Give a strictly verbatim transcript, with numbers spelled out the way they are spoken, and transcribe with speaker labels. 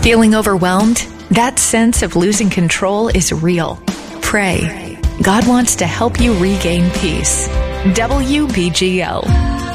Speaker 1: Feeling overwhelmed? That sense of losing control is real. Pray. God wants to help you regain peace. W B G L.